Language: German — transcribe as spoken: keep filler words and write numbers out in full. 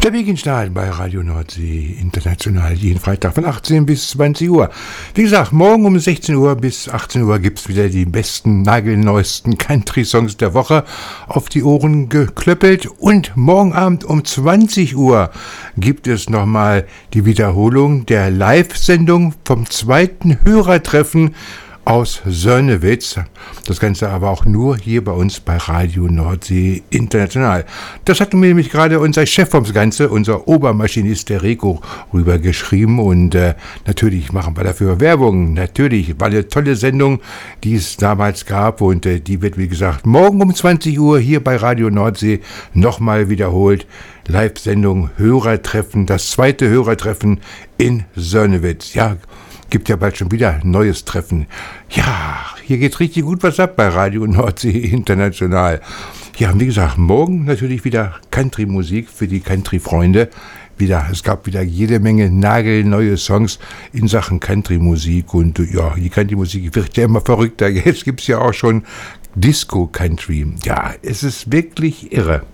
Der Weg in Stahl bei Radio Nordsee International, jeden Freitag von achtzehn bis zwanzig Uhr. Wie gesagt, morgen um sechzehn Uhr bis achtzehn Uhr gibt's wieder die besten, nagelneuesten Country-Songs der Woche auf die Ohren geklöppelt. Und morgen Abend um zwanzig Uhr gibt es nochmal die Wiederholung der Live-Sendung vom zweiten Hörertreffen aus Sörnewitz. Das Ganze aber auch nur hier bei uns bei Radio Nordsee International. Das hat mir nämlich gerade unser Chef vom Ganze, unser Obermaschinist, der Rico, rübergeschrieben. Und äh, natürlich machen wir dafür Werbung. Natürlich, war eine tolle Sendung, die es damals gab. Und äh, die wird, wie gesagt, morgen um zwanzig Uhr hier bei Radio Nordsee nochmal wiederholt. Live-Sendung Hörertreffen, das zweite Hörertreffen in Sörnewitz. Ja, gibt ja bald schon wieder ein neues Treffen. Ja, hier geht richtig gut was ab bei Radio Nordsee International. Ja, und wie gesagt, morgen natürlich wieder Country-Musik für die Country-Freunde. Wieder, es gab wieder jede Menge nagelneue Songs in Sachen Country-Musik. Und ja, die Country-Musik wird ja immer verrückter. Jetzt gibt es ja auch schon Disco-Country. Ja, es ist wirklich irre.